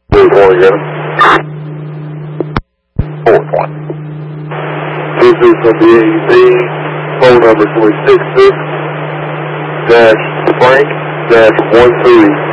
Fourth one again. Fourth one. This is from the AEC, phone number 266-Frank-13.